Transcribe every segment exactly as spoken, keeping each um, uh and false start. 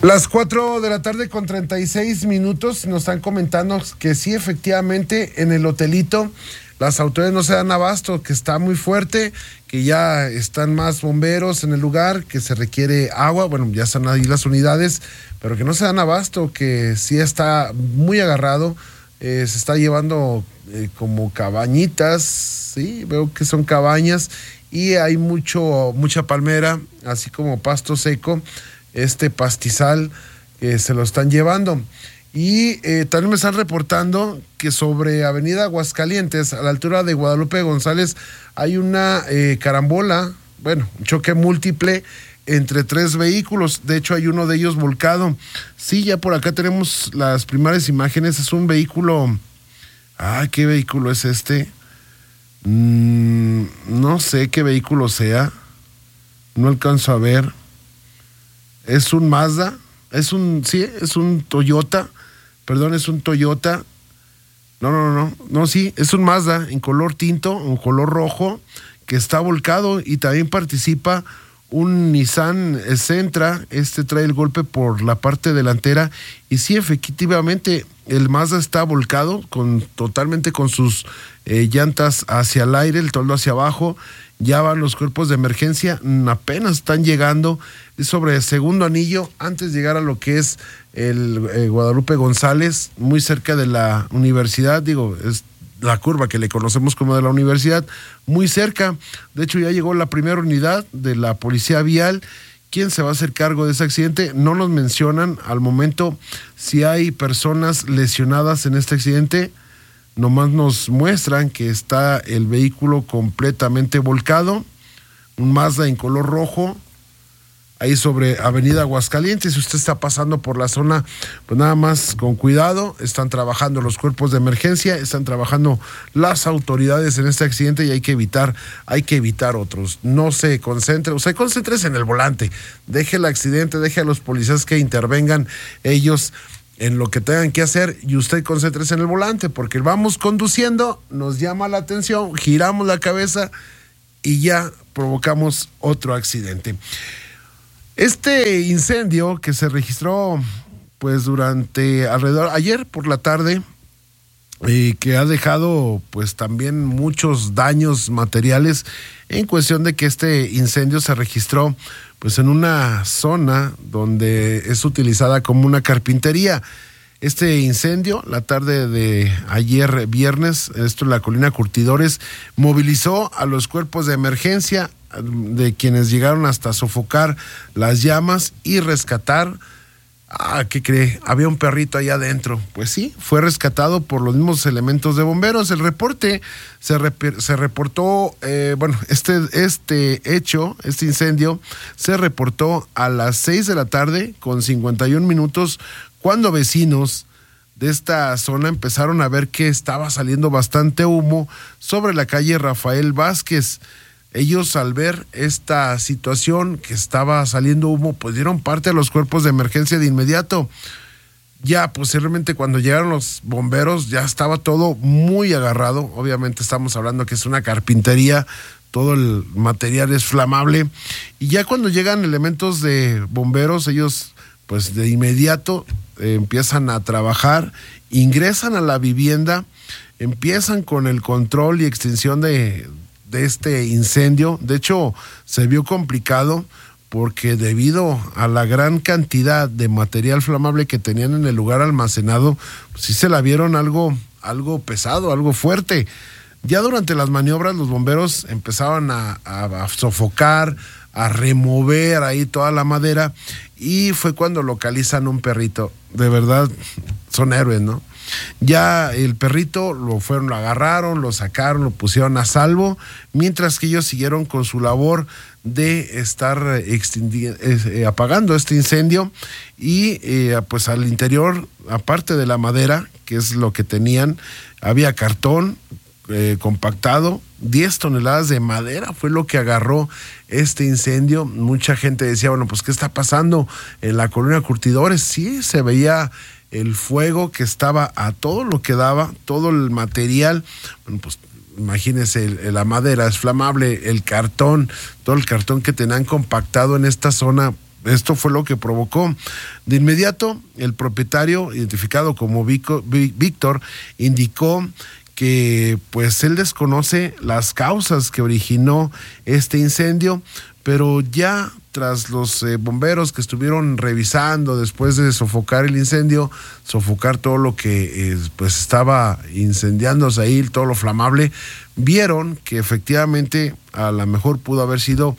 Las cuatro de la tarde con treinta y seis minutos nos están comentando que sí, efectivamente, en el hotelito las autoridades no se dan abasto, que está muy fuerte, que ya están más bomberos en el lugar, que se requiere agua, bueno, ya están ahí las unidades, pero que no se dan abasto, que sí está muy agarrado, eh, se está llevando eh, como cabañitas, sí, veo que son cabañas, y hay mucho, mucha palmera, así como pasto seco, este pastizal que se lo están llevando. Y eh, también me están reportando que sobre Avenida Aguascalientes, a la altura de Guadalupe González, hay una eh, carambola, bueno, un choque múltiple entre tres vehículos. De hecho, hay uno de ellos volcado. Sí, ya por acá tenemos las primeras imágenes. Es un vehículo. Ah, ¿qué vehículo es este? Mm, no sé qué vehículo sea. No alcanzo a ver. Es un Mazda. Es un, sí, es un Toyota. Perdón, es un Toyota. No, no, no, no, sí, es un Mazda en color tinto, en color rojo, que está volcado, y también participa un Nissan Sentra. Este trae el golpe por la parte delantera, y sí, efectivamente, el Mazda está volcado, con, totalmente con sus eh, llantas hacia el aire, el toldo hacia abajo. Ya van los cuerpos de emergencia, apenas están llegando, es sobre el segundo anillo, antes de llegar a lo que es el eh, Guadalupe González, muy cerca de la universidad, digo, es la curva que le conocemos como de la universidad, muy cerca. De hecho, ya llegó la primera unidad de la policía vial. ¿Quién se va a hacer cargo de ese accidente? No nos mencionan al momento si hay personas lesionadas en este accidente. Nomás nos muestran que está el vehículo completamente volcado, un Mazda en color rojo, ahí sobre Avenida Aguascalientes. Si usted está pasando por la zona, pues nada más con cuidado. Están trabajando los cuerpos de emergencia, están trabajando las autoridades en este accidente, y hay que evitar, hay que evitar otros. No se concentre, usted concéntrese en el volante, deje el accidente, deje a los policías que intervengan ellos en lo que tengan que hacer, y usted concéntrese en el volante, porque vamos conduciendo, nos llama la atención, giramos la cabeza y ya provocamos otro accidente. Este incendio que se registró pues durante alrededor, ayer por la tarde, y que ha dejado pues también muchos daños materiales, en cuestión de que este incendio se registró pues en una zona donde es utilizada como una carpintería. Este incendio, la tarde de ayer viernes, esto en la colina Curtidores, movilizó a los cuerpos de emergencia, de quienes llegaron hasta sofocar las llamas y rescatar. Ah, ¿qué cree? Había un perrito allá adentro. Pues sí, fue rescatado por los mismos elementos de bomberos. El reporte se, rep- se reportó, eh, bueno, este, este hecho, este incendio, se reportó a las seis de la tarde con cincuenta y un minutos, cuando vecinos de esta zona empezaron a ver que estaba saliendo bastante humo sobre la calle Rafael Vázquez. Ellos, al ver esta situación, que estaba saliendo humo, pues dieron parte a los cuerpos de emergencia de inmediato. Ya posteriormente, cuando llegaron los bomberos, ya estaba todo muy agarrado. Obviamente estamos hablando que es una carpintería, todo el material es flamable. Y ya cuando llegan elementos de bomberos, ellos pues de inmediato eh, empiezan a trabajar, ingresan a la vivienda, empiezan con el control y extinción de... de este incendio. De hecho, se vio complicado porque debido a la gran cantidad de material flamable que tenían en el lugar almacenado, pues sí se la vieron algo, algo pesado, algo fuerte. Ya durante las maniobras los bomberos empezaban a, a, a sofocar, a remover ahí toda la madera, y fue cuando localizan un perrito. De verdad, son héroes, ¿no? Ya el perrito lo fueron, lo agarraron, lo sacaron, lo pusieron a salvo, mientras que ellos siguieron con su labor de estar extingui- eh, apagando este incendio. Y eh, pues al interior, aparte de la madera, que es lo que tenían, había cartón eh, compactado, diez toneladas de madera fue lo que agarró este incendio. Mucha gente decía, bueno, pues ¿qué está pasando en la colonia Curtidores? Sí, se veía el fuego que estaba a todo lo que daba, todo el material. Bueno, pues imagínense, el, la madera es flamable, el cartón, todo el cartón que tenían compactado en esta zona, esto fue lo que provocó. De inmediato, el propietario, identificado como Vico, Víctor, indicó que pues él desconoce las causas que originó este incendio, pero ya tras los eh, bomberos que estuvieron revisando después de sofocar el incendio, sofocar todo lo que eh, pues estaba incendiándose ahí, todo lo flamable, vieron que efectivamente a lo mejor pudo haber sido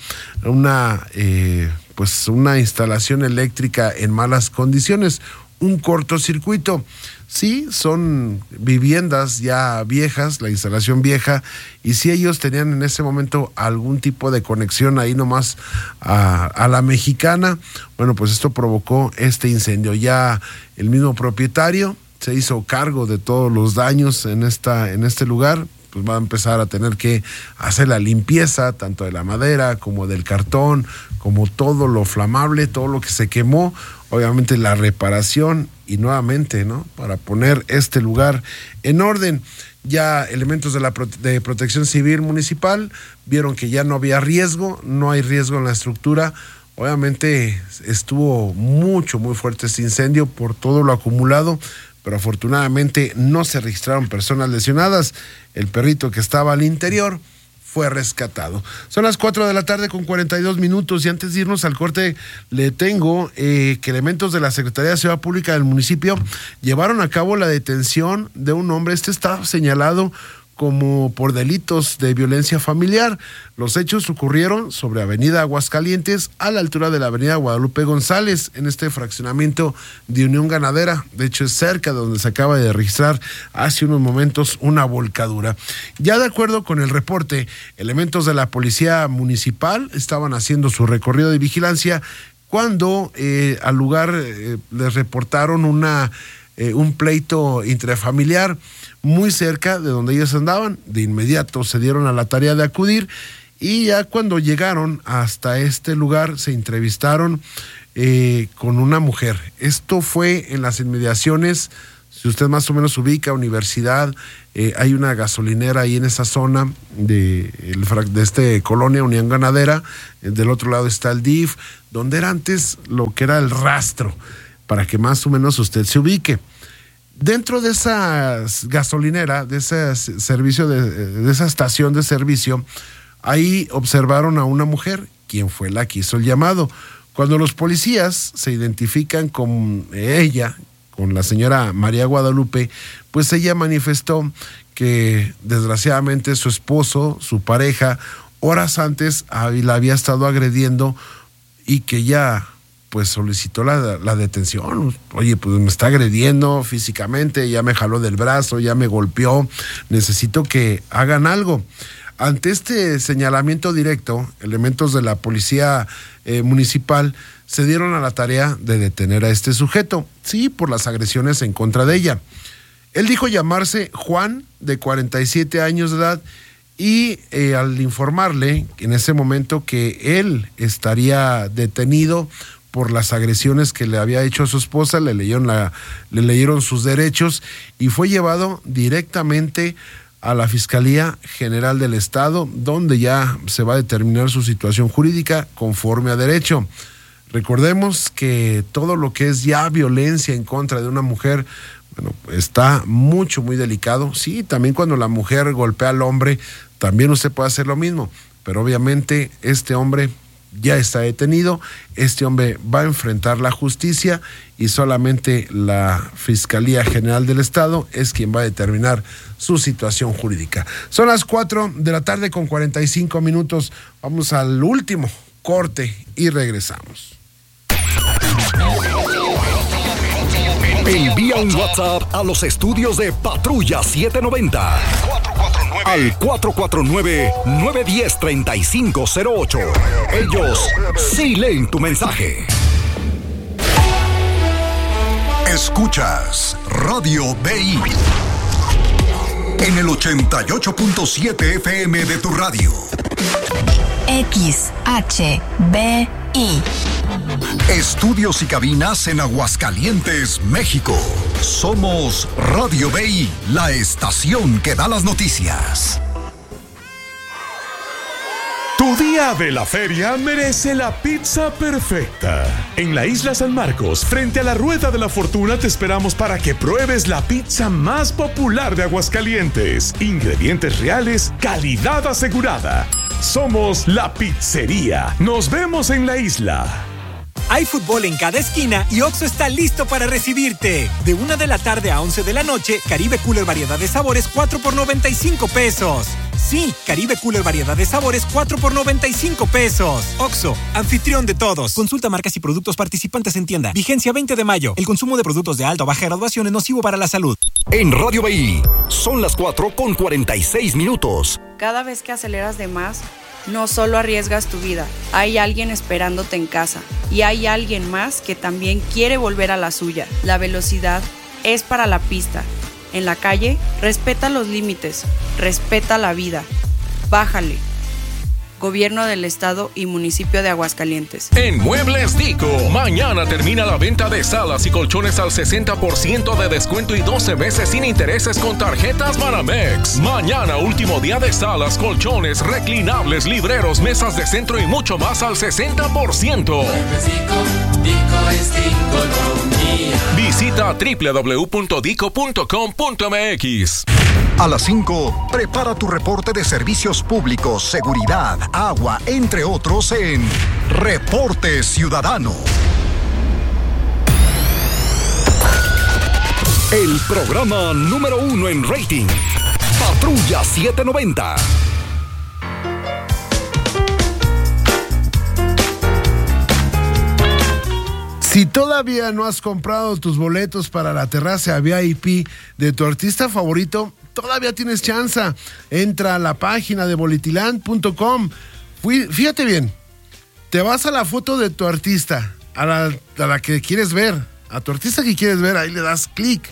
una eh, pues una instalación eléctrica en malas condiciones, un cortocircuito. Sí, son viviendas ya viejas, la instalación vieja, y si ellos tenían en ese momento algún tipo de conexión ahí nomás a, a la mexicana, bueno, pues esto provocó este incendio. Ya el mismo propietario se hizo cargo de todos los daños en esta, en este lugar, pues va a empezar a tener que hacer la limpieza, tanto de la madera como del cartón, como todo lo flamable, todo lo que se quemó, obviamente la reparación y nuevamente, ¿no?, para poner este lugar en orden. Ya elementos de la prote- de protección civil municipal vieron que ya no había riesgo, no hay riesgo en la estructura. Obviamente estuvo mucho, muy fuerte este incendio por todo lo acumulado, pero afortunadamente no se registraron personas lesionadas. El perrito que estaba al interior fue rescatado. Son las cuatro de la tarde con cuarenta y dos minutos y antes de irnos al corte le tengo eh, que elementos de la Secretaría de Seguridad Pública del municipio llevaron a cabo la detención de un hombre. Este está señalado como por delitos de violencia familiar. Los hechos ocurrieron sobre Avenida Aguascalientes, a la altura de la Avenida Guadalupe González, en este fraccionamiento de Unión Ganadera. De hecho, es cerca de donde se acaba de registrar hace unos momentos una volcadura. Ya de acuerdo con el reporte, elementos de la Policía Municipal estaban haciendo su recorrido de vigilancia cuando eh, al lugar eh, les reportaron una, eh, un pleito intrafamiliar muy cerca de donde ellos andaban. De inmediato se dieron a la tarea de acudir y ya cuando llegaron hasta este lugar se entrevistaron eh, con una mujer. Esto fue en las inmediaciones, si usted más o menos ubica, Universidad, eh, hay una gasolinera ahí en esa zona de, el, de este colonia Unión Ganadera, eh, del otro lado está el D I F, donde era antes lo que era el rastro, para que más o menos usted se ubique. Dentro de esa gasolinera, de ese servicio, de, de esa estación de servicio, ahí observaron a una mujer, quien fue la que hizo el llamado. Cuando los policías se identifican con ella, con la señora María Guadalupe, pues ella manifestó que desgraciadamente su esposo, su pareja, horas antes la había estado agrediendo y que ya pues solicitó la, la detención. Oye, pues me está agrediendo físicamente, ya me jaló del brazo, ya me golpeó, necesito que hagan algo. Ante este señalamiento directo, elementos de la policía eh, municipal se dieron a la tarea de detener a este sujeto, sí, por las agresiones en contra de ella. Él dijo llamarse Juan, de cuarenta y siete años de edad, y eh, al informarle en ese momento que él estaría detenido por las agresiones que le había hecho a su esposa, le leyeron, la, le leyeron sus derechos y fue llevado directamente a la Fiscalía General del Estado, donde ya se va a determinar su situación jurídica conforme a derecho. Recordemos que todo lo que es ya violencia en contra de una mujer, bueno, está mucho, muy delicado. Sí, también cuando la mujer golpea al hombre, también usted puede hacer lo mismo, pero obviamente este hombre ya está detenido, este hombre va a enfrentar la justicia y solamente la Fiscalía General del Estado es quien va a determinar su situación jurídica. Son las cuatro de la tarde con cuarenta y cinco minutos. Vamos al último corte y regresamos. Envía un WhatsApp a los estudios de Patrulla setecientos noventa al cuatro cuatro nueve, nueve uno cero, tres cinco cero ocho. Ellos sí leen tu mensaje. Escuchas Radio B I en el ochenta y ocho punto siete F M de tu radio. X H B I. Estudios y cabinas en Aguascalientes, México. Somos Radio B I, la estación que da las noticias. Tu Día de la Feria merece la pizza perfecta. En la Isla San Marcos, frente a la Rueda de la Fortuna, te esperamos para que pruebes la pizza más popular de Aguascalientes. Ingredientes reales, calidad asegurada. Somos La Pizzería. Nos vemos en la isla. Hay fútbol en cada esquina y Oxxo está listo para recibirte. De una de la tarde a once de la noche, Caribe Cooler Variedad de Sabores cuatro por noventa y cinco pesos. Sí, Caribe Cooler Variedad de Sabores cuatro por noventa y cinco pesos. Oxxo, anfitrión de todos. Consulta marcas y productos participantes en tienda. Vigencia veinte de mayo. El consumo de productos de alta o baja graduación es nocivo para la salud. En Radio B I, son las cuatro con cuarenta y seis minutos. Cada vez que aceleras de más, no solo arriesgas tu vida, hay alguien esperándote en casa y hay alguien más que también quiere volver a la suya. La velocidad es para la pista. En la calle, respeta los límites, respeta la vida. Bájale. Gobierno del Estado y Municipio de Aguascalientes. En Muebles Dico, mañana termina la venta de salas y colchones al sesenta por ciento de descuento y doce meses sin intereses con tarjetas Banamex. Mañana, último día de salas, colchones, reclinables, libreros, mesas de centro y mucho más al sesenta por ciento. Muebles Dico, Dico es Diconomía. Visita doble u doble u doble u punto dico punto com punto m x. A las cinco, prepara tu reporte de servicios públicos, seguridad, agua, entre otros en Reporte Ciudadano. El programa número uno en rating. Patrulla setecientos noventa. Si todavía no has comprado tus boletos para la terraza V I P de tu artista favorito, todavía tienes chance. Entra a la página de boletiland punto com. Fíjate bien, te vas a la foto de tu artista, a la, a la que quieres ver, a tu artista que quieres ver, ahí le das clic.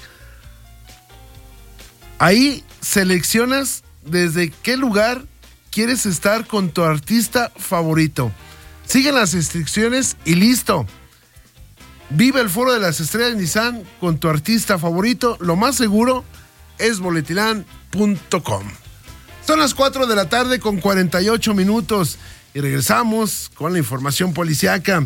Ahí seleccionas desde qué lugar quieres estar con tu artista favorito. Sigue las instrucciones y listo. Vive el Foro de las Estrellas Nissan con tu artista favorito. Lo más seguro es boletiland punto com. Son las cuatro de la tarde con cuarenta y ocho minutos y regresamos con la información policiaca.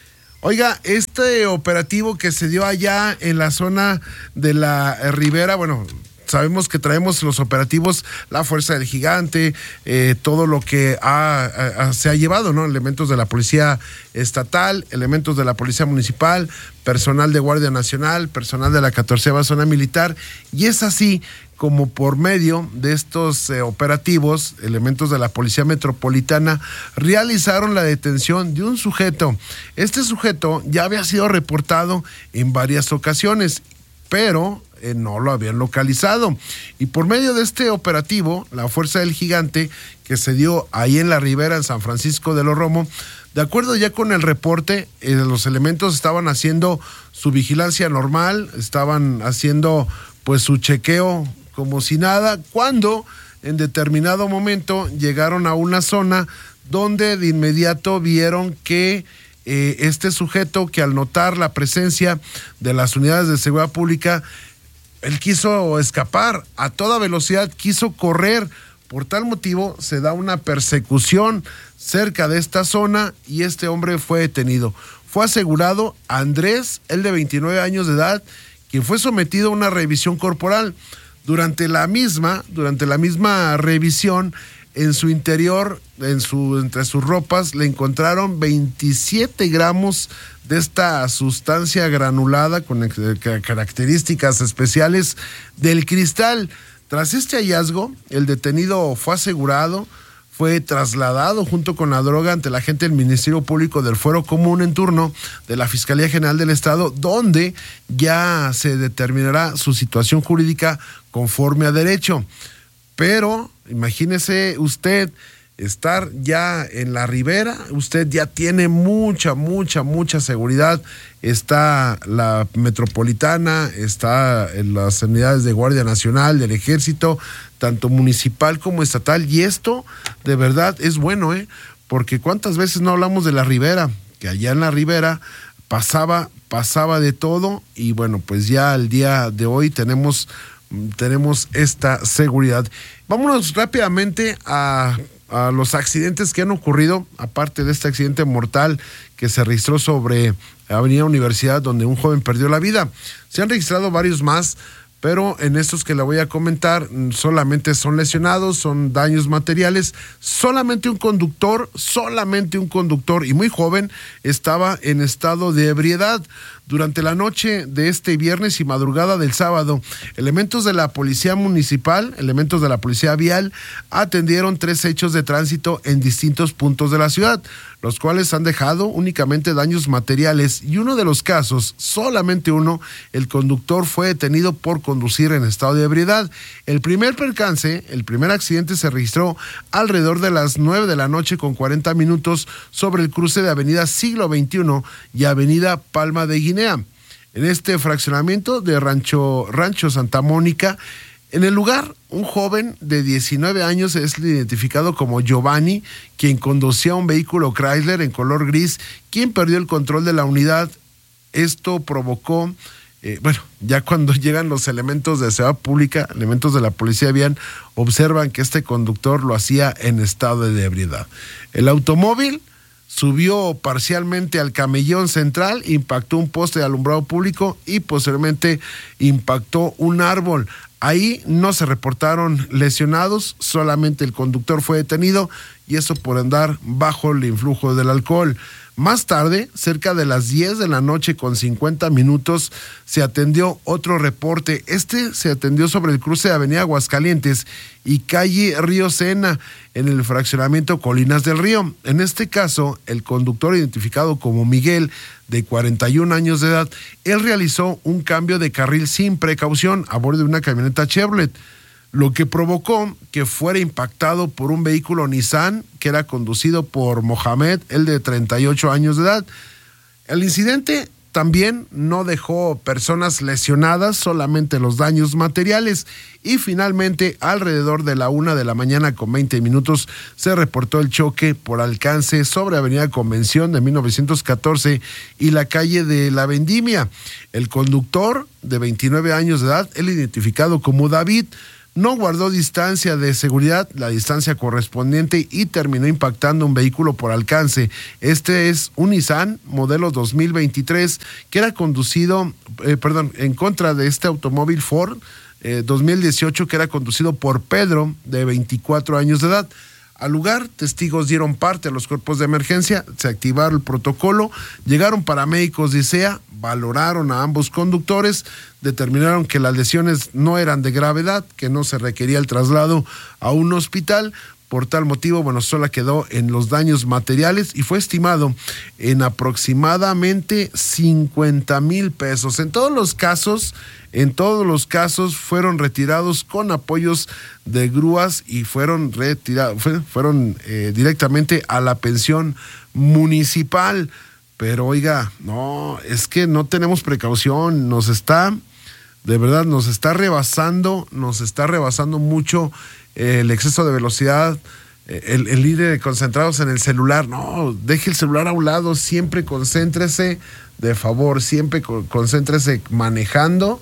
Oiga, este operativo que se dio allá en la zona de la Ribera, bueno, sabemos que traemos los operativos, la Fuerza del Gigante, eh, todo lo que ha, ha, se ha llevado, ¿no? Elementos de la Policía Estatal, elementos de la Policía Municipal, personal de Guardia Nacional, personal de la catorceava Zona Militar, y es así como por medio de estos eh, operativos, elementos de la Policía Metropolitana realizaron la detención de un sujeto. Este sujeto ya había sido reportado en varias ocasiones, pero eh, no lo habían localizado. Y por medio de este operativo, la Fuerza del Gigante, que se dio ahí en la Ribera, en San Francisco de los Romo, de acuerdo ya con el reporte, eh, los elementos estaban haciendo su vigilancia normal, estaban haciendo pues su chequeo como si nada, cuando en determinado momento llegaron a una zona donde de inmediato vieron que eh, este sujeto, que al notar la presencia de las unidades de seguridad pública, él quiso escapar a toda velocidad, quiso correr. Por tal motivo se da una persecución cerca de esta zona y este hombre fue detenido. Fue asegurado Andrés, él de veintinueve años de edad, quien fue sometido a una revisión corporal. Durante la misma, durante la misma revisión, en su interior, en su, entre sus ropas, le encontraron veintisiete gramos de esta sustancia granulada con características especiales del cristal. Tras este hallazgo, el detenido fue asegurado, fue trasladado junto con la droga ante la agente del Ministerio Público del Fuero Común en turno de la Fiscalía General del Estado, donde ya se determinará su situación jurídica conforme a derecho. Pero imagínese usted estar ya en la Ribera, usted ya tiene mucha, mucha, mucha seguridad. Está la Metropolitana, está en las unidades de Guardia Nacional, del Ejército, tanto municipal como estatal, y esto de verdad es bueno, ¿eh? Porque cuántas veces no hablamos de la Ribera, que allá en la Ribera pasaba, pasaba de todo, y bueno, pues ya al día de hoy tenemos, tenemos esta seguridad. Vámonos rápidamente a a los accidentes que han ocurrido, aparte de este accidente mortal que se registró sobre Avenida Universidad, donde un joven perdió la vida. Se han registrado varios más, pero en estos que le voy a comentar solamente son lesionados, son daños materiales. Solamente un conductor, solamente un conductor y muy joven estaba en estado de ebriedad. Durante la noche de este viernes y madrugada del sábado, elementos de la policía municipal, elementos de la policía vial, atendieron tres hechos de tránsito en distintos puntos de la ciudad, los cuales han dejado únicamente daños materiales, y uno de los casos, solamente uno, el conductor fue detenido por conducir en estado de ebriedad. El primer percance, el primer accidente se registró alrededor de las nueve de la noche con cuarenta minutos sobre el cruce de Avenida Siglo veintiuno y Avenida Palma de Guinea. En este fraccionamiento de Rancho, Rancho Santa Mónica, en el lugar, un joven de diecinueve años es identificado como Giovanni, quien conducía un vehículo Chrysler en color gris, quien perdió el control de la unidad. Esto provocó, eh, bueno, ya cuando llegan los elementos de seguridad pública, elementos de la policía vial, observan que este conductor lo hacía en estado de ebriedad. El automóvil subió parcialmente al camellón central, impactó un poste de alumbrado público y posteriormente impactó un árbol. Ahí no se reportaron lesionados, solamente el conductor fue detenido, y eso por andar bajo el influjo del alcohol. Más tarde, cerca de las diez de la noche con cincuenta minutos, se atendió otro reporte. Este se atendió sobre el cruce de Avenida Aguascalientes y calle Río Sena, en el fraccionamiento Colinas del Río. En este caso, el conductor, identificado como Miguel, de cuarenta y un años de edad, él realizó un cambio de carril sin precaución a bordo de una camioneta Chevrolet, lo que provocó que fuera impactado por un vehículo Nissan que era conducido por Mohamed, él de treinta y ocho años de edad. El incidente también no dejó personas lesionadas, solamente los daños materiales, y finalmente alrededor de la una de la mañana con veinte minutos se reportó el choque por alcance sobre Avenida Convención de mil novecientos catorce y la calle de La Vendimia. El conductor, de veintinueve años de edad, él identificado como David, no guardó distancia de seguridad, la distancia correspondiente, y terminó impactando un vehículo por alcance. Este es un Nissan modelo dos mil veintitrés que era conducido, eh, perdón, en contra de este automóvil Ford eh, dos mil dieciocho que era conducido por Pedro, de veinticuatro años de edad. Al lugar, testigos dieron parte a los cuerpos de emergencia, se activaron el protocolo, llegaron paramédicos de I C E A, valoraron a ambos conductores, determinaron que las lesiones no eran de gravedad, que no se requería el traslado a un hospital. Por tal motivo, bueno, solo quedó en los daños materiales y fue estimado en aproximadamente cincuenta mil pesos. En todos los casos, en todos los casos fueron retirados con apoyos de grúas y fueron retirados, fueron eh, directamente a la pensión municipal. Pero oiga, no, es que no tenemos precaución, nos está, de verdad, nos está rebasando, nos está rebasando mucho eh, el exceso de velocidad, eh, el, el ir concentrados en el celular. No, deje el celular a un lado, siempre concéntrese, de favor, siempre co- concéntrese manejando.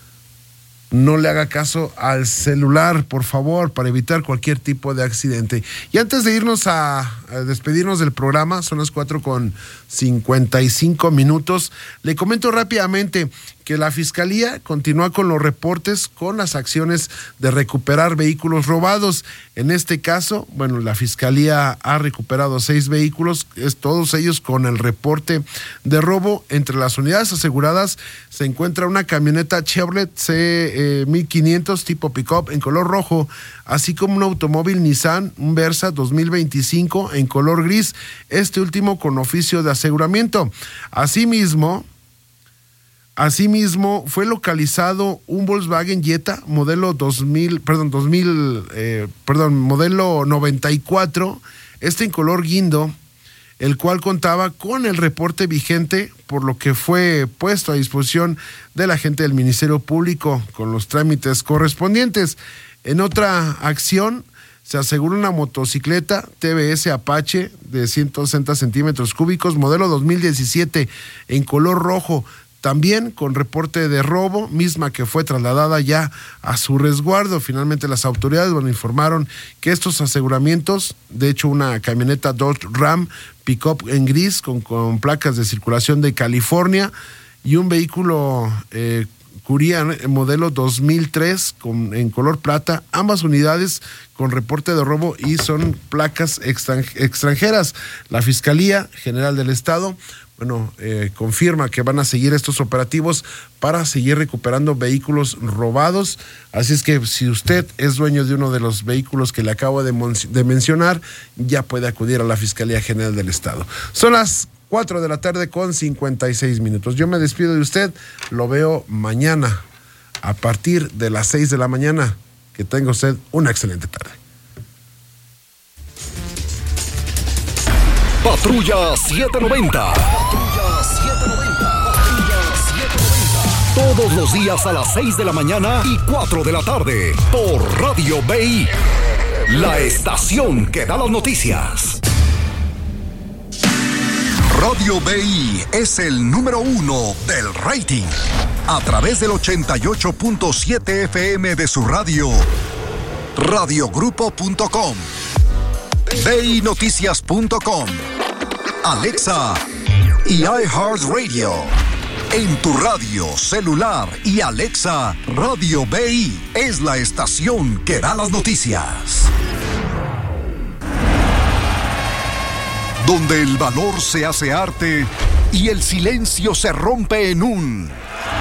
No le haga caso al celular, por favor, para evitar cualquier tipo de accidente. Y antes de irnos a, a despedirnos del programa, son las cuatro con cincuenta y cinco minutos, le comento rápidamente que la Fiscalía continúa con los reportes, con las acciones de recuperar vehículos robados. En este caso, bueno, la Fiscalía ha recuperado seis vehículos, es, todos ellos con el reporte de robo. Entre las unidades aseguradas se encuentra una camioneta Chevrolet C mil quinientos tipo pick-up en color rojo, así como un automóvil Nissan, un Versa dos mil veinticinco en color gris, este último con oficio de aseguramiento. Asimismo, Asimismo, fue localizado un Volkswagen Jetta modelo dos mil, perdón, dos mil, eh, perdón, modelo noventa y cuatro, este en color guindo, el cual contaba con el reporte vigente, por lo que fue puesto a disposición de la gente del Ministerio Público con los trámites correspondientes. En otra acción, se aseguró una motocicleta T V S Apache de ciento sesenta centímetros cúbicos, modelo dos mil diecisiete, en color rojo, también con reporte de robo, misma que fue trasladada ya a su resguardo. Finalmente las autoridades, bueno, informaron que estos aseguramientos, de hecho una camioneta Dodge Ram pick-up en gris con, con placas de circulación de California y un vehículo eh, Curian modelo dos mil tres con, en color plata, ambas unidades con reporte de robo y son placas extranjeras. La Fiscalía General del Estado, bueno, eh, confirma que van a seguir estos operativos para seguir recuperando vehículos robados. Así es que si usted es dueño de uno de los vehículos que le acabo de, de mencionar, ya puede acudir a la Fiscalía General del Estado. Son las cuatro de la tarde con cincuenta y seis minutos. Yo me despido de usted, lo veo mañana a partir de las seis de la mañana. Que tenga usted una excelente tarde. Patrulla setecientos noventa. Patrulla setecientos noventa. Patrulla setecientos noventa. Todos los días a las seis de la mañana y cuatro de la tarde por Radio B I, la estación que da las noticias. Radio B I es el número uno del rating. A través del ochenta y ocho punto siete F M de su radio, radiogrupo punto com, B I noticias punto com, Alexa y iHeartRadio. En tu radio, celular y Alexa, Radio B I es la estación que da las noticias. Donde el valor se hace arte y el silencio se rompe en un...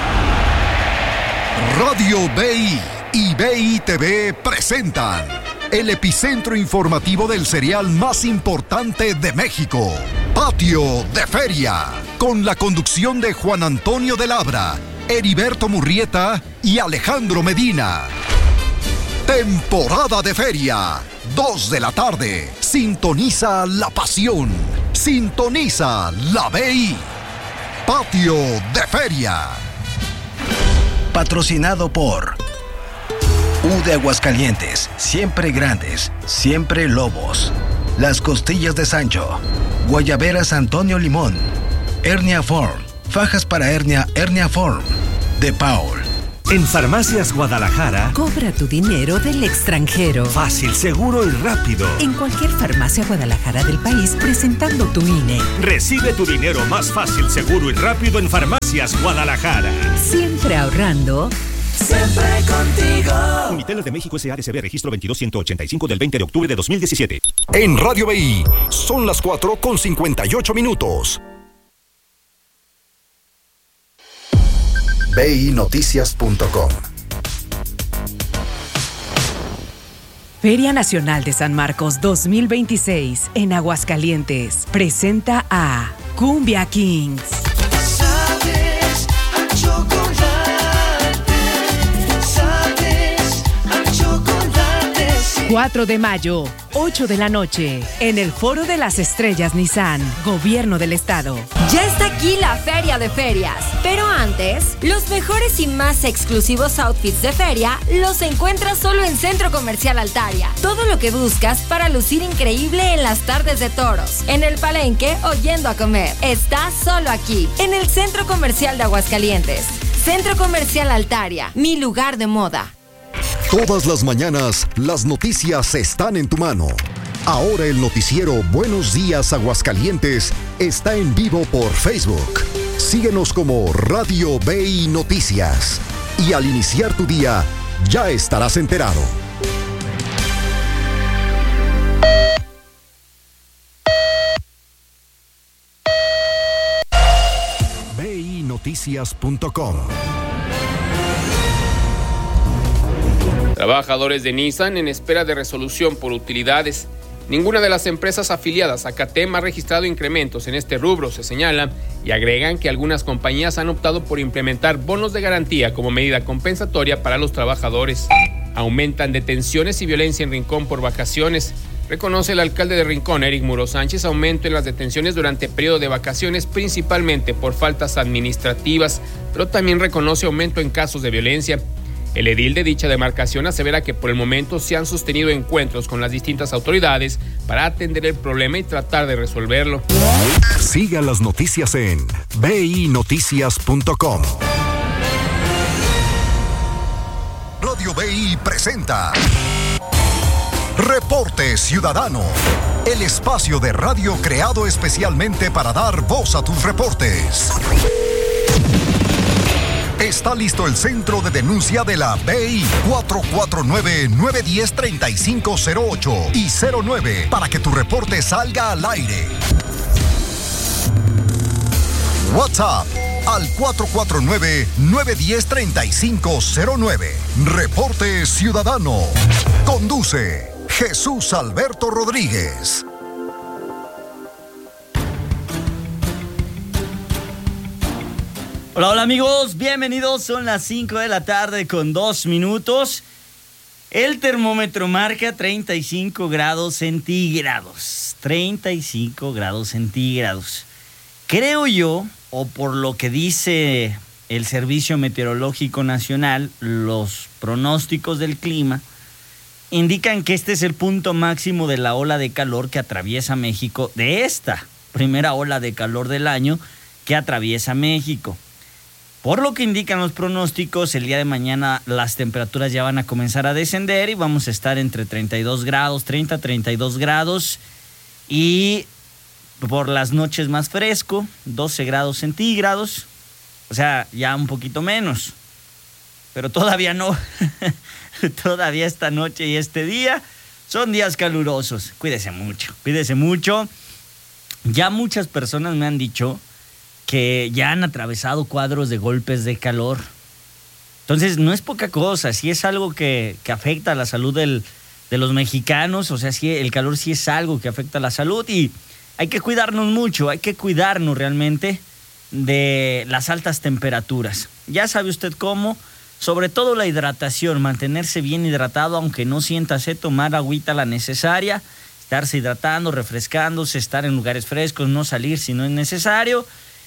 Radio B I y B I T V presentan el epicentro informativo del cereal más importante de México, Patio de Feria, con la conducción de Juan Antonio de Labra, Heriberto Murrieta y Alejandro Medina. Temporada de Feria, dos de la tarde. Sintoniza la pasión. Sintoniza la B I. Patio de Feria. Patrocinado por U de Aguascalientes, siempre grandes, siempre lobos. Las Costillas de Sancho, Guayaberas Antonio Limón, Hernia Form, fajas para hernia, Hernia Form, de Paul. En Farmacias Guadalajara, cobra tu dinero del extranjero. Fácil, seguro y rápido. En cualquier farmacia Guadalajara del país, presentando tu I N E. Recibe tu dinero más fácil, seguro y rápido en Farmacias Guadalajara. Siempre ahorrando. Siempre contigo. Uniteles de México S A D C B, registro veintidós ciento ochenta y cinco del veinte de octubre de dos mil diecisiete. En Radio B I, son las cuatro con cincuenta y ocho minutos. B I noticias punto com. Feria Nacional de San Marcos dos mil veintiséis en Aguascalientes presenta a Cumbia Kings. Sabes a chocolate, sabes a chocolate. Sí. cuatro de mayo, ocho de la noche, en el Foro de las Estrellas Nissan, Gobierno del Estado. Ya está aquí la Feria de Ferias, pero antes, los mejores y más exclusivos outfits de feria los encuentras solo en Centro Comercial Altaria. Todo lo que buscas para lucir increíble en las tardes de toros, en el palenque o yendo a comer, está solo aquí, en el Centro Comercial de Aguascalientes. Centro Comercial Altaria, mi lugar de moda. Todas las mañanas, las noticias están en tu mano. Ahora el noticiero Buenos Días Aguascalientes está en vivo por Facebook. Síguenos como Radio B I Noticias. Y al iniciar tu día, ya estarás enterado. B I noticias punto com. Trabajadores de Nissan en espera de resolución por utilidades. Ninguna de las empresas afiliadas a CATEM ha registrado incrementos en este rubro, se señala, y agregan que algunas compañías han optado por implementar bonos de garantía como medida compensatoria para los trabajadores. Aumentan detenciones y violencia en Rincón por vacaciones. Reconoce el alcalde de Rincón, Eric Muro Sánchez, aumento en las detenciones durante periodo de vacaciones, principalmente por faltas administrativas, pero también reconoce aumento en casos de violencia. El edil de dicha demarcación asevera que por el momento se han sostenido encuentros con las distintas autoridades para atender el problema y tratar de resolverlo. Siga las noticias en b i noticias punto com. Radio B I presenta Reporte Ciudadano, el espacio de radio creado especialmente para dar voz a tus reportes. Está listo el centro de denuncia de la B I cuatro cuatro nueve, nueve uno cero, tres cinco cero ocho y cero nueve para que tu reporte salga al aire. WhatsApp al cuatro cuatro nueve, nueve uno cero, tres cinco cero nueve. Reporte Ciudadano. Conduce Jesús Alberto Rodríguez. Hola, hola amigos, bienvenidos, son las cinco de la tarde con dos minutos. El termómetro marca treinta y cinco grados centígrados, treinta y cinco grados centígrados. Creo yo, o por lo que dice el Servicio Meteorológico Nacional, los pronósticos del clima indican que este es el punto máximo de la ola de calor que atraviesa México, de esta primera ola de calor del año que atraviesa México. Por lo que indican los pronósticos, el día de mañana las temperaturas ya van a comenzar a descender y vamos a estar entre treinta y dos grados, treinta, treinta y dos grados, y por las noches más fresco, doce grados centígrados, o sea, ya un poquito menos, pero todavía no, todavía esta noche y este día son días calurosos. Cuídese mucho, cuídese mucho. Ya muchas personas me han dicho que ya han atravesado cuadros de golpes de calor. Entonces, no es poca cosa, sí es algo que, que afecta a la salud del, de los mexicanos, o sea, sí, el calor sí es algo que afecta a la salud y hay que cuidarnos mucho, hay que cuidarnos realmente de las altas temperaturas. Ya sabe usted cómo, sobre todo la hidratación, mantenerse bien hidratado, aunque no sienta sed, tomar agüita la necesaria, estarse hidratando, refrescándose, estar en lugares frescos, no salir si no es necesario.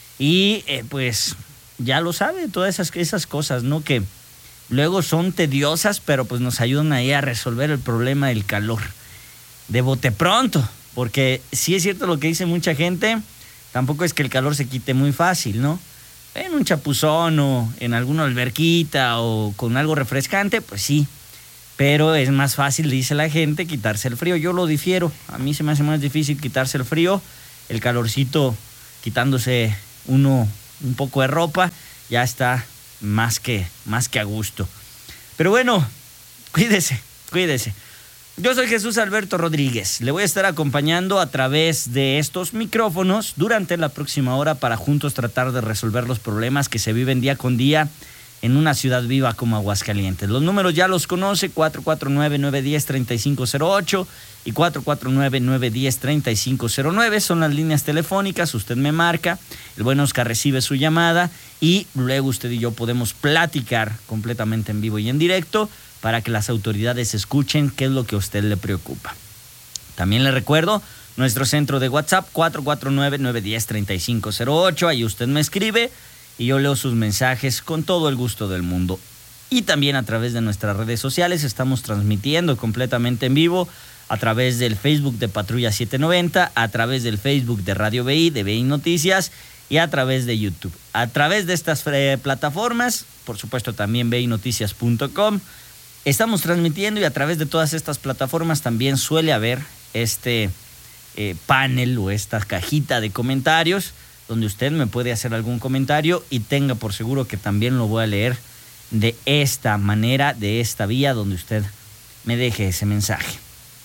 Y eh, pues ya lo sabe, todas esas, esas cosas, ¿no? Que luego son tediosas, pero pues nos ayudan ahí a resolver el problema del calor. De bote pronto, porque sí es cierto lo que dice mucha gente, tampoco es que el calor se quite muy fácil, ¿no? En un chapuzón o en alguna alberquita o con algo refrescante, pues sí. Pero es más fácil, dice la gente, quitarse el frío. Yo lo difiero, a mí se me hace más difícil quitarse el frío, el calorcito quitándose uno un poco de ropa, ya está más que, más que a gusto. Pero bueno, cuídese, cuídese. Yo soy Jesús Alberto Rodríguez. Le voy a estar acompañando a través de estos micrófonos durante la próxima hora para juntos tratar de resolver los problemas que se viven día con día en una ciudad viva como Aguascalientes. Los números ya los conoce, cuatro cuatro nueve, nueve uno cero, tres cinco cero ocho y cuatro cuatro nueve, nueve uno cero, tres cinco cero nueve. Son las líneas telefónicas, usted me marca, el buen Oscar recibe su llamada y luego usted y yo podemos platicar completamente en vivo y en directo para que las autoridades escuchen qué es lo que a usted le preocupa. También le recuerdo nuestro centro de WhatsApp, cuatro cuatro nueve, nueve uno cero, tres cinco cero ocho. Ahí usted me escribe y yo leo sus mensajes con todo el gusto del mundo. Y también a través de nuestras redes sociales estamos transmitiendo completamente en vivo a través del Facebook de Patrulla setecientos noventa, a través del Facebook de Radio B I, de B I Noticias y a través de YouTube. A través de estas eh, plataformas, por supuesto también b i noticias punto com, estamos transmitiendo y a través de todas estas plataformas también suele haber este eh, panel o esta cajita de comentarios donde usted me puede hacer algún comentario y tenga por seguro que también lo voy a leer de esta manera, de esta vía donde usted me deje ese mensaje.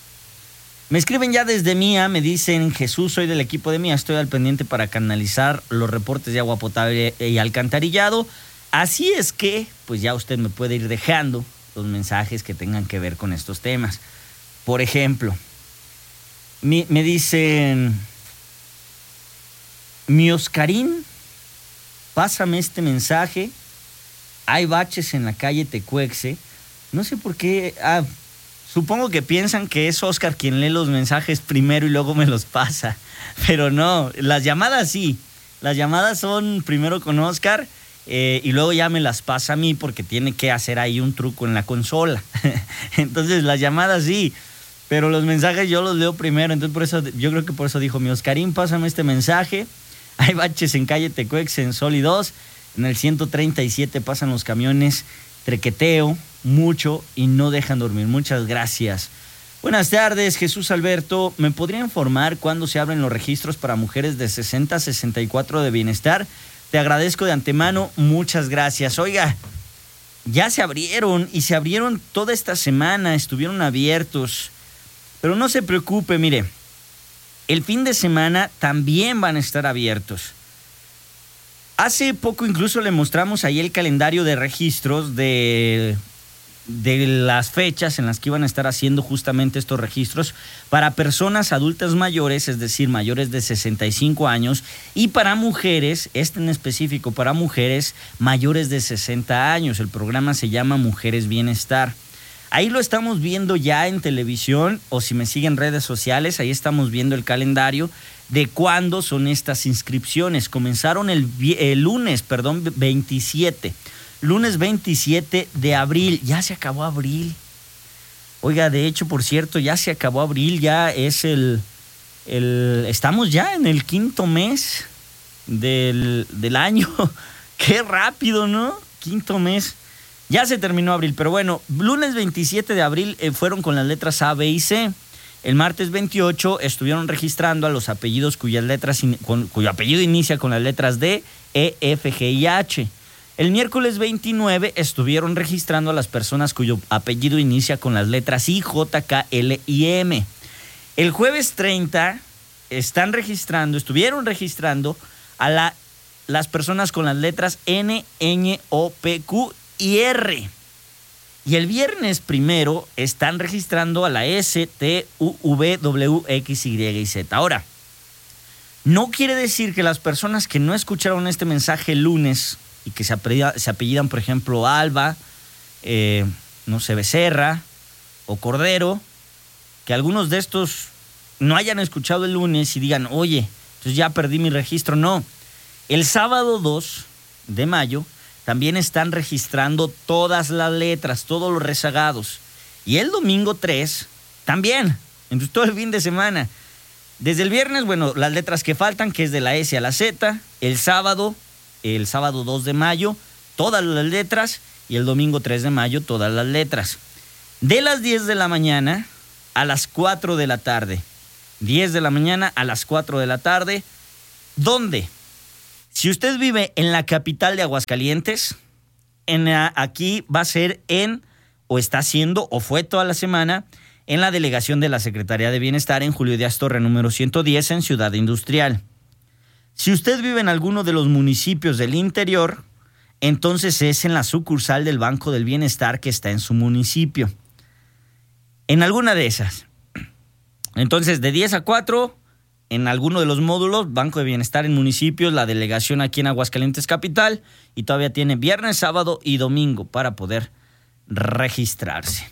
Me escriben ya desde Mía, me dicen: Jesús, soy del equipo de Mía, estoy al pendiente para canalizar los reportes de agua potable y alcantarillado. Así es que, pues ya usted me puede ir dejando los mensajes que tengan que ver con estos temas. Por ejemplo, mi, me dicen: mi Oscarín, pásame este mensaje. Hay baches en la calle Tecuexe. No sé por qué. Ah, supongo que piensan que es Oscar quien lee los mensajes primero y luego me los pasa. Pero no, las llamadas sí. Las llamadas son primero con Oscar eh, y luego ya me las pasa a mí porque tiene que hacer ahí un truco en la consola. Entonces las llamadas sí, pero los mensajes yo los leo primero. Entonces por eso, yo creo que por eso dijo mi Oscarín, pásame este mensaje. Hay baches en calle Tecuex, en Soli dos, en el ciento treinta y siete pasan los camiones, trequeteo mucho y no dejan dormir. Muchas gracias. Buenas tardes, Jesús Alberto. ¿Me podría informar cuándo se abren los registros para mujeres de sesenta a sesenta y cuatro de bienestar? Te agradezco de antemano, muchas gracias. Oiga, ya se abrieron y se abrieron toda esta semana, estuvieron abiertos. Pero no se preocupe, mire, el fin de semana también van a estar abiertos. Hace poco incluso le mostramos ahí el calendario de registros de, de las fechas en las que iban a estar haciendo justamente estos registros para personas adultas mayores, es decir, mayores de sesenta y cinco años, y para mujeres, este en específico para mujeres mayores de sesenta años. El programa se llama Mujeres Bienestar. Ahí lo estamos viendo ya en televisión, o si me siguen en redes sociales, ahí estamos viendo el calendario de cuándo son estas inscripciones. Comenzaron el, el lunes, perdón, veintisiete. Lunes veintisiete de abril. Ya se acabó abril. Oiga, de hecho, por cierto, ya se acabó abril. Ya es el... el estamos ya en el quinto mes del, del año. Qué rápido, ¿no? Quinto mes. Ya se terminó abril, pero bueno, lunes veintisiete de abril eh, fueron con las letras A, B y C. El martes veintiocho estuvieron registrando a los apellidos cuyas letras in, con, cuyo apellido inicia con las letras D, E, F, G y H. El miércoles veintinueve estuvieron registrando a las personas cuyo apellido inicia con las letras I, J, K, L y M. El jueves treinta están registrando, estuvieron registrando a la, las personas con las letras N, Ñ, O, P, Q y R. Y el viernes primero están registrando a la S, T, U, V, W, X, Y y Z. Ahora, no quiere decir que las personas que no escucharon este mensaje el lunes y que se apellidan, se apellidan por ejemplo, Alba, eh, no sé, Becerra o Cordero, que algunos de estos no hayan escuchado el lunes y digan, oye, entonces ya perdí mi registro. No, el sábado dos de mayo también están registrando todas las letras, todos los rezagados. Y el domingo tres también, entonces todo el fin de semana. Desde el viernes, bueno, las letras que faltan, que es de la S a la Z. El sábado, el sábado dos de mayo, todas las letras. Y el domingo tres de mayo, todas las letras. De las diez de la mañana a las cuatro de la tarde. diez de la mañana a las cuatro de la tarde. ¿Dónde? Si usted vive en la capital de Aguascalientes, en la, aquí va a ser en, o está haciendo, o fue toda la semana, en la delegación de la Secretaría de Bienestar en Julio Díaz Torre número ciento diez en Ciudad Industrial. Si usted vive en alguno de los municipios del interior, entonces es en la sucursal del Banco del Bienestar que está en su municipio. En alguna de esas. Entonces, de diez a cuatro... en alguno de los módulos, Banco de Bienestar en municipios, la delegación aquí en Aguascalientes Capital, y todavía tiene viernes, sábado y domingo para poder registrarse.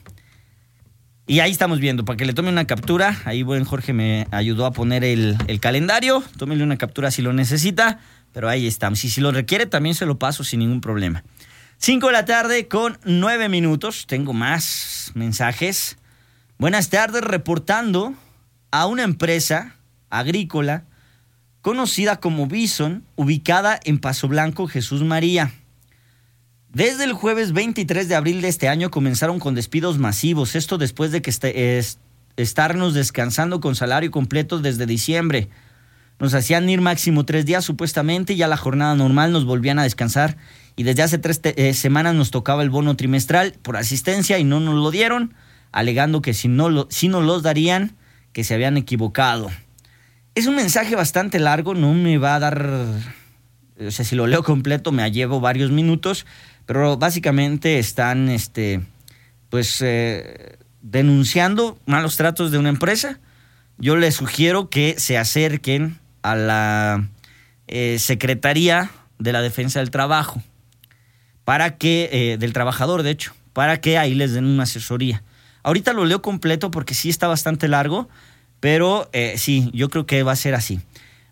Y ahí estamos viendo, para que le tome una captura, ahí buen Jorge me ayudó a poner el, el calendario, tómele una captura si lo necesita, pero ahí estamos. Y si lo requiere también se lo paso sin ningún problema. cinco de la tarde con nueve minutos, tengo más mensajes. Buenas tardes, reportando a una empresa agrícola conocida como Bison, ubicada en Paso Blanco, Jesús María. Desde el jueves veintitrés de abril de este año comenzaron con despidos masivos, esto después de que este, es, estarnos descansando con salario completo desde diciembre. Nos hacían ir máximo tres días supuestamente, ya la jornada normal nos volvían a descansar y desde hace tres te, eh, semanas nos tocaba el bono trimestral por asistencia y no nos lo dieron, alegando que si no lo, si nos los darían, que se habían equivocado. Es un mensaje bastante largo, no me va a dar, o sea, si lo leo completo me llevo varios minutos, pero básicamente están, este, pues, eh, denunciando malos tratos de una empresa. Yo les sugiero que se acerquen a la eh, Secretaría de la Defensa del Trabajo, para que, eh, del trabajador de hecho, para que ahí les den una asesoría. Ahorita lo leo completo porque sí está bastante largo, pero eh, sí, yo creo que va a ser así.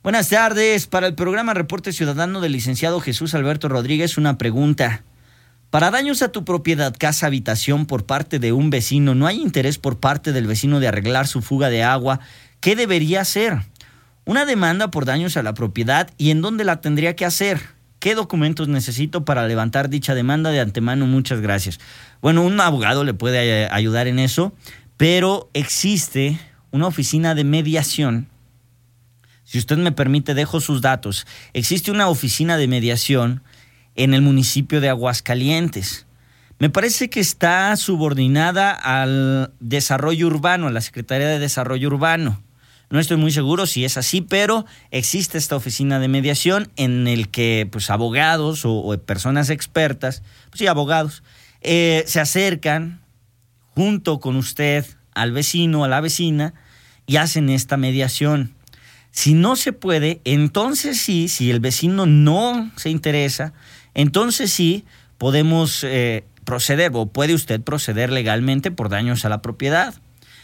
Buenas tardes. Para el programa Reporte Ciudadano del licenciado Jesús Alberto Rodríguez, una pregunta. Para daños a tu propiedad, casa, habitación por parte de un vecino, ¿no hay interés por parte del vecino de arreglar su fuga de agua? ¿Qué debería hacer? Una demanda por daños a la propiedad, ¿y en dónde la tendría que hacer? ¿Qué documentos necesito para levantar dicha demanda? De antemano, muchas gracias. Bueno, un abogado le puede ayudar en eso, pero existe una oficina de mediación. Si usted me permite, dejo sus datos. Existe una oficina de mediación en el municipio de Aguascalientes. Me parece que está subordinada al desarrollo urbano, a la Secretaría de Desarrollo Urbano. No estoy muy seguro si es así, pero existe esta oficina de mediación en el que pues abogados o, o personas expertas, pues sí, abogados, eh, se acercan junto con usted al vecino, a la vecina, y hacen esta mediación. Si no se puede, entonces sí, si el vecino no se interesa, entonces sí podemos eh, proceder, o puede usted proceder legalmente por daños a la propiedad.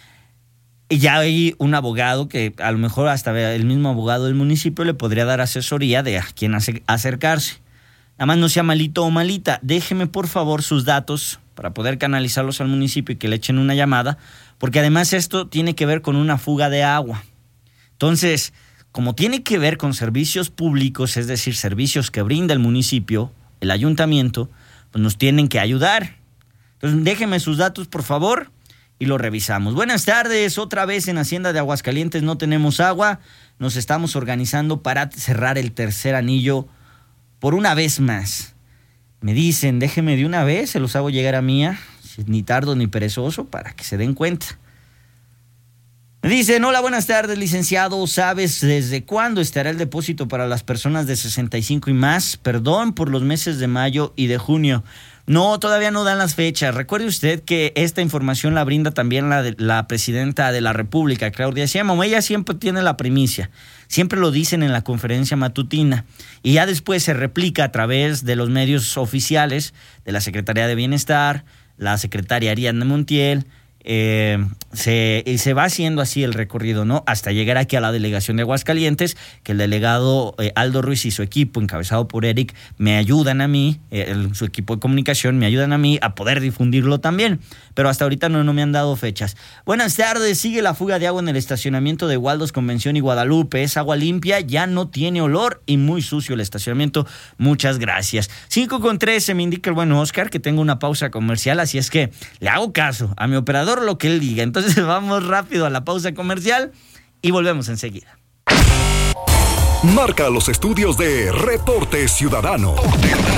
Y ya hay un abogado que a lo mejor hasta el mismo abogado del municipio le podría dar asesoría de a quién acercarse. Nada más no sea malito o malita. Déjeme por favor sus datos para poder canalizarlos al municipio y que le echen una llamada, porque además esto tiene que ver con una fuga de agua. Entonces, como tiene que ver con servicios públicos, es decir, servicios que brinda el municipio, el ayuntamiento, pues nos tienen que ayudar. Entonces, déjeme sus datos por favor y lo revisamos. Buenas tardes, otra vez en Hacienda de Aguascalientes no tenemos agua. Nos estamos organizando para cerrar el tercer anillo por una vez más. Me dicen, déjeme de una vez, se los hago llegar a mía, ni tardo ni perezoso, para que se den cuenta. Me dicen, hola, buenas tardes, licenciado. ¿Sabes desde cuándo estará el depósito para las personas de sesenta y cinco y más? Perdón por los meses de mayo y de junio. No, todavía no dan las fechas. Recuerde usted que esta información la brinda también la, de, la presidenta de la República, Claudia Sheinbaum. Ella siempre tiene la primicia. Siempre lo dicen en la conferencia matutina. Y ya después se replica a través de los medios oficiales de la Secretaría de Bienestar, la secretaria Ariadna Montiel. Eh, se, y se va haciendo así el recorrido, ¿no? Hasta llegar aquí a la delegación de Aguascalientes, que el delegado eh, Aldo Ruiz y su equipo, encabezado por Eric, me ayudan a mí, eh, el, su equipo de comunicación, me ayudan a mí a poder difundirlo también. Pero hasta ahorita no, no me han dado fechas. Buenas tardes, sigue la fuga de agua en el estacionamiento de Waldos Convención y Guadalupe. Es agua limpia, ya no tiene olor y muy sucio el estacionamiento. Muchas gracias. cinco con trece, me indica el buen Oscar que tengo una pausa comercial, así es que le hago caso a mi operador lo que él diga. Entonces vamos rápido a la pausa comercial y volvemos enseguida. Marca los estudios de Reporte Ciudadano.